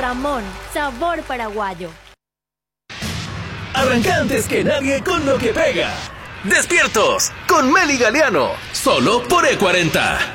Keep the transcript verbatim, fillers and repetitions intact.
Ramón, sabor paraguayo. Arranca antes que nadie con lo que pega. Despiertos con Meli Galeano, solo por E cuarenta.